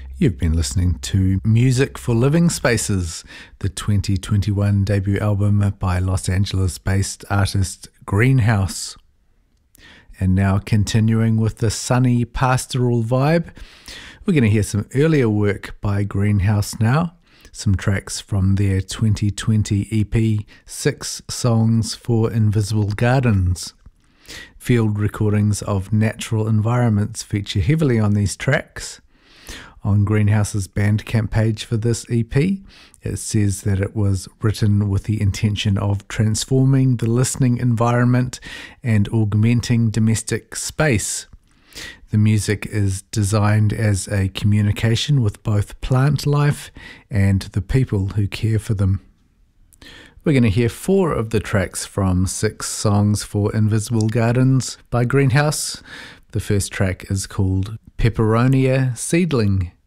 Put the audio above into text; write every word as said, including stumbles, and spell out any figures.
You've been listening to Music for Living Spaces, the twenty twenty-one debut album by Los Angeles-based artist Greenhouse. And now continuing with the sunny pastoral vibe, we're going to hear some earlier work by Greenhouse now, some tracks from their twenty twenty E P, Six Songs for Invisible Gardens. Field recordings of natural environments feature heavily on these tracks. On Greenhouse's Bandcamp page for this E P, it says that it was written with the intention of transforming the listening environment and augmenting domestic space. The music is designed as a communication with both plant life and the people who care for them. We're going to hear four of the tracks from Six Songs for Invisible Gardens by Greenhouse. The first track is called Peperonia Seedling.